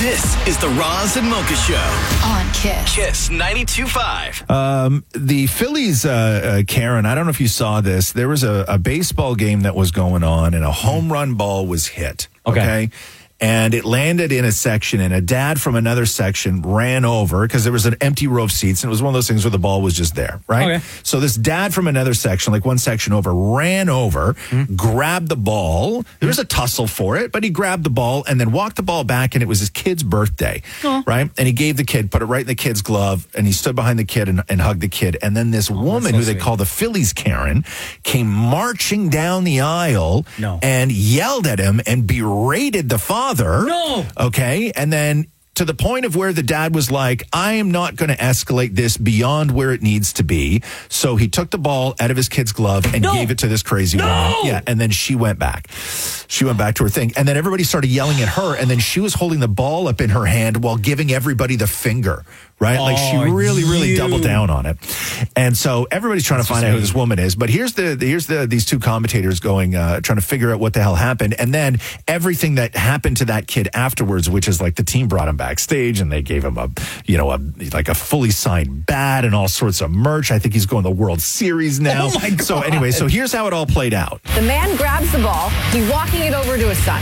This is the Roz and Mocha Show on Kiss. Kiss 92.5. The Phillies, Karen, I don't know if you saw this. There was a baseball game that was going on, and a home run ball was hit. Okay. And it landed in a section, and a dad from another section ran over because there was an empty row of seats, and it was one of those things where the ball was just there, right? Okay. So this dad from another section, like one section over, ran over, grabbed the ball. There was a tussle for it, but he grabbed the ball and then walked the ball back, and it was his kid's birthday, right? And he gave the kid, put it right in the kid's glove, and he stood behind the kid and hugged the kid. And then this woman, so who they sweet. call the Phillies Karen, came marching down the aisle and yelled at him and berated the father. No. Okay. And then to the point of where the dad was like, I am not going to escalate this beyond where it needs to be. So he took the ball out of his kid's glove and gave it to this crazy woman. Yeah. And then she went back. She went back to her thing. And then everybody started yelling at her. And then she was holding the ball up in her hand while giving everybody the finger. Right? Like she really doubled down on it. And so everybody's trying to find out who this woman is. But here's these two commentators going, trying to figure out what the hell happened. And then everything that happened to that kid afterwards, which is like the team brought him backstage and they gave him a fully signed bat and all sorts of merch. I think he's going to the World Series now. Oh my God. So anyway, so here's how it all played out. The man grabs the ball. He's walking it over to his son.